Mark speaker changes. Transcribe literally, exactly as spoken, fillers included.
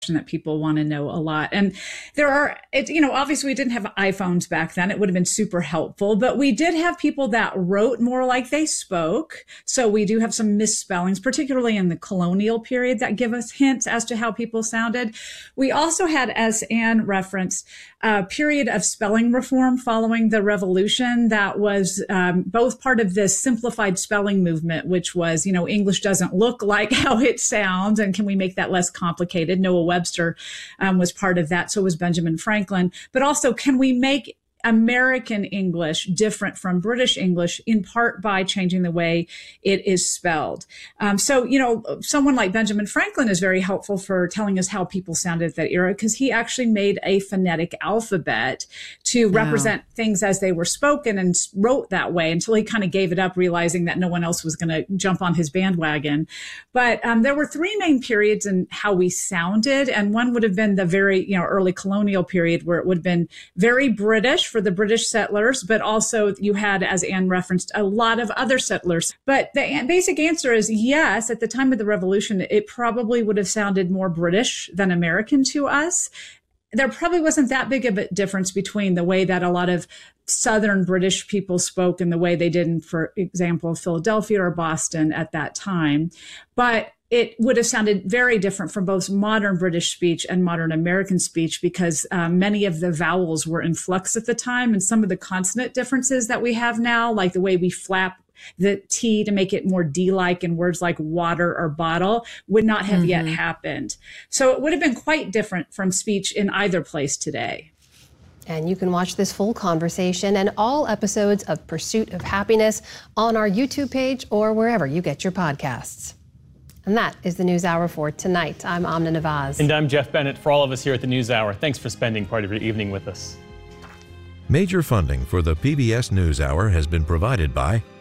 Speaker 1: that people want to know a lot. And there are, it, you know, obviously we didn't have iPhones back then. It would have been super helpful, but we did have people that wrote more like they spoke. So we do have some misspellings, particularly in the colonial period, that give us hints as to how people sounded. We also had, as Anne referenced, a period of spelling reform following the Revolution that was um, both part of this simplified spelling movement, which was, you know, English doesn't look like how it sounds, and can we make that less complicated? Noah Webster um, was part of that. So was Benjamin Franklin. But also, can we make American English different from British English, in part by changing the way it is spelled? Um, so, you know, someone like Benjamin Franklin is very helpful for telling us how people sounded at that era, because he actually made a phonetic alphabet to wow. represent things as they were spoken, and wrote that way until he kind of gave it up, realizing that no one else was going to jump on his bandwagon. But um, there were three main periods in how we sounded, and one would have been the very, you know, early colonial period, where it would have been very British for the British settlers, but also you had, as Anne referenced, a lot of other settlers. But the basic answer is yes, at the time of the Revolution, it probably would have sounded more British than American to us. There probably wasn't that big of a difference between the way that a lot of Southern British people spoke and the way they did in, for example, Philadelphia or Boston at that time. But it would have sounded very different from both modern British speech and modern American speech, because um, many of the vowels were in flux at the time, and some of the consonant differences that we have now, like the way we flap the T to make it more D-like in words like water or bottle, would not have mm-hmm. yet happened. So it would have been quite different from speech in either place today.
Speaker 2: And you can watch this full conversation and all episodes of Pursuit of Happiness on our YouTube page or wherever you get your podcasts. And that is the NewsHour for tonight. I'm Amna Nawaz.
Speaker 3: And I'm Jeff Bennett. For all of us here at the NewsHour, thanks for spending part of your evening with us.
Speaker 4: Major funding for the P B S NewsHour has been provided by